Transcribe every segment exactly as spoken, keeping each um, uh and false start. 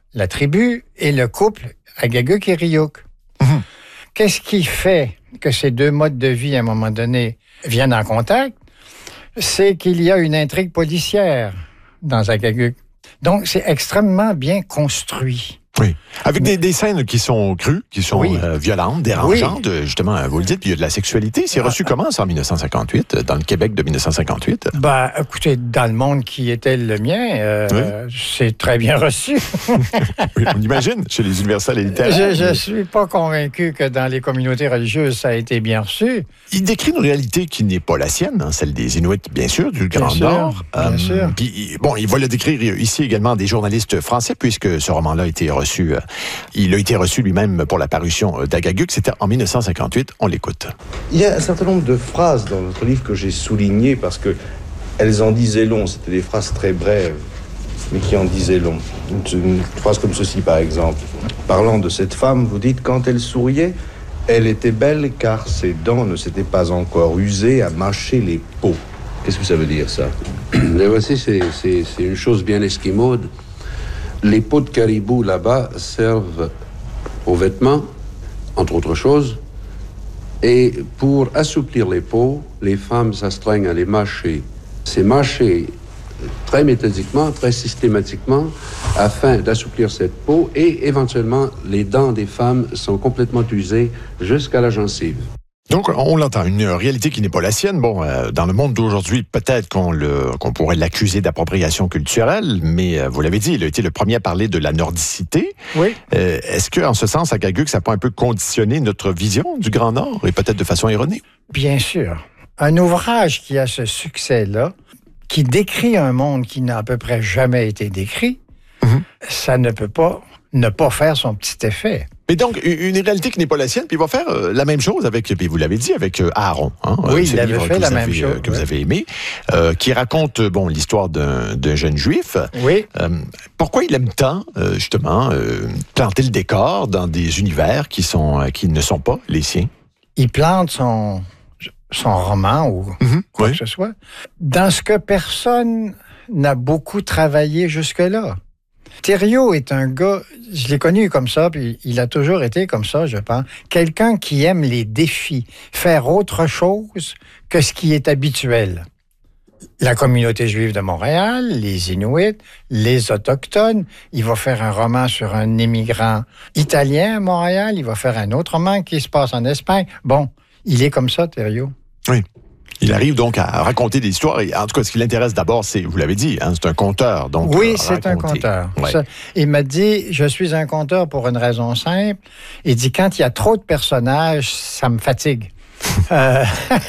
la tribu et le couple Agaguk et Ryuk. Mm-hmm. Qu'est-ce qui fait que ces deux modes de vie, à un moment donné, viennent en contact? C'est qu'il y a une intrigue policière dans Agaguk. Donc, c'est extrêmement bien construit. Oui, avec des, des scènes qui sont crues, qui sont oui. euh, violentes, dérangeantes, oui. justement, vous le dites, puis il y a de la sexualité. C'est reçu comment, ça, en dix-neuf cent cinquante-huit, dans le Québec de dix-neuf cent cinquante-huit? Ben, écoutez, dans le monde qui était le mien, euh, oui. c'est très bien reçu. Oui, on imagine, chez les universités littéraires. Je ne suis pas convaincu que dans les communautés religieuses, ça a été bien reçu. Il décrit une réalité qui n'est pas la sienne, hein, celle des Inuits, bien sûr, du Grand bien Nord. Sûr, bien euh, sûr. Puis, bon, il va le décrire ici également des journalistes français, puisque ce roman-là a été reçu Il a été reçu lui-même pour la parution d'Agaguk. C'était en dix-neuf cent cinquante-huit. On l'écoute. Il y a un certain nombre de phrases dans votre livre que j'ai soulignées parce qu'elles en disaient long. C'était des phrases très brèves, mais qui en disaient long. Une, une phrase comme ceci, par exemple. Parlant de cette femme, vous dites « Quand elle souriait, elle était belle car ses dents ne s'étaient pas encore usées à mâcher les peaux. » Qu'est-ce que ça veut dire, ça? Mais voici, c'est, c'est, c'est une chose bien esquimaude. Les peaux de caribou, là-bas, servent aux vêtements, entre autres choses. Et pour assouplir les peaux, les femmes s'astreignent à les mâcher. C'est mâcher très méthodiquement, très systématiquement, afin d'assouplir cette peau. Et éventuellement, les dents des femmes sont complètement usées jusqu'à la gencive. Donc, on l'entend, une réalité qui n'est pas la sienne. Bon, euh, dans le monde d'aujourd'hui, peut-être qu'on le, qu'on pourrait l'accuser d'appropriation culturelle, mais euh, vous l'avez dit, il a été le premier à parler de la nordicité. Oui. Euh, est-ce qu'en ce sens, Agaguk, ça peut un peu conditionner notre vision du Grand Nord, et peut-être de façon erronée? Bien sûr. Un ouvrage qui a ce succès-là, qui décrit un monde qui n'a à peu près jamais été décrit, mm-hmm. ça ne peut pas ne pas faire son petit effet. Mais donc, une réalité qui n'est pas la sienne, puis il va faire euh, la même chose avec, puis vous l'avez dit, avec euh, Aaron. Hein, oui, il avait fait la même chose. Euh, que ouais. vous avez aimé, euh, qui raconte, bon, l'histoire d'un, d'un jeune juif. Oui. Euh, pourquoi il aime tant, euh, justement, euh, planter le décor dans des univers qui, sont, euh, qui ne sont pas les siens? Il plante son, son roman, ou mm-hmm, quoi oui. que ce soit, dans ce que personne n'a beaucoup travaillé jusque-là. Thériault est un gars, je l'ai connu comme ça, puis il a toujours été comme ça, je pense. Quelqu'un qui aime les défis, faire autre chose que ce qui est habituel. La communauté juive de Montréal, les Inuits, les Autochtones. Il va faire un roman sur un immigrant italien à Montréal. Il va faire un autre roman qui se passe en Espagne. Bon, il est comme ça, Thériault. Oui. Il arrive donc à raconter des histoires. Et en tout cas, ce qui l'intéresse d'abord, c'est, vous l'avez dit, hein, c'est un conteur. Donc, oui, c'est un conteur. Ouais. Ça, il m'a dit, je suis un conteur pour une raison simple. Il dit, quand il y a trop de personnages, ça me fatigue. euh...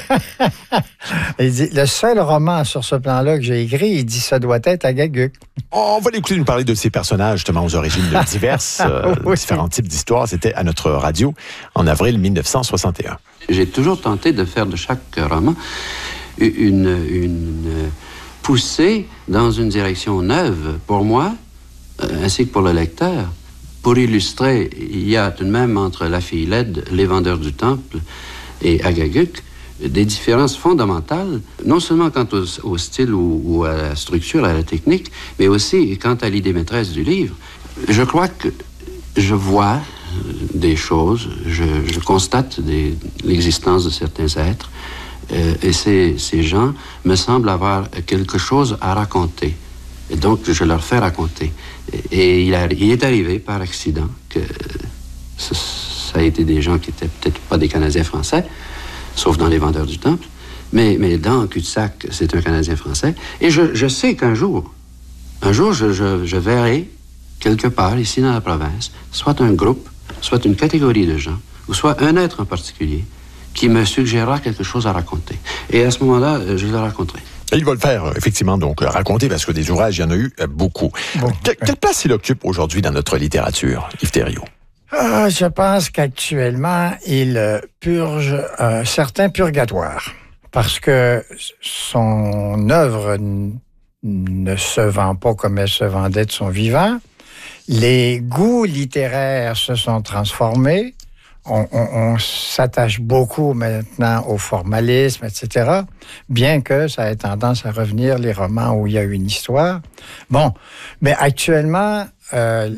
il dit, le seul roman sur ce plan-là que j'ai écrit, il dit, ça doit être Agaguk. On va l'écouter nous parler de ces personnages, justement, aux origines diverses, euh, oui. différents types d'histoires. C'était à notre radio en avril dix-neuf cent soixante et un. J'ai toujours tenté de faire de chaque roman une, une poussée dans une direction neuve pour moi, ainsi que pour le lecteur. Pour illustrer, il y a tout de même entre La fille laide, Les vendeurs du temple et Agaguk des différences fondamentales, non seulement quant au, au style ou, ou à la structure, à la technique, mais aussi quant à l'idée maîtresse du livre. Je crois que je vois des choses, je, je constate des, l'existence de certains êtres, euh, et ces, ces gens me semblent avoir quelque chose à raconter. Et donc, je leur fais raconter. Et, et il, a, il est arrivé par accident que ça, ça a été des gens qui étaient peut-être pas des Canadiens français, sauf dans Les vendeurs du temple, mais, mais dans Cul-de-sac, c'est un Canadien français. Et je, je sais qu'un jour, un jour, je, je, je verrai quelque part, ici dans la province, soit un groupe, soit une catégorie de gens, ou soit un être en particulier, qui me suggérera quelque chose à raconter. Et à ce moment-là, je le raconterai. Et il va le faire, effectivement, donc raconter, parce que des ouvrages, il y en a eu beaucoup. Bon, que, quelle place il occupe aujourd'hui dans notre littérature, Yves Thériault? Ah, je pense qu'actuellement, il purge un certain purgatoire, parce que son œuvre n- ne se vend pas comme elle se vendait de son vivant. Les goûts littéraires se sont transformés. On, on, on s'attache beaucoup maintenant au formalisme, et cetera, bien que ça ait tendance à revenir les romans où il y a une histoire. Bon, mais actuellement, euh,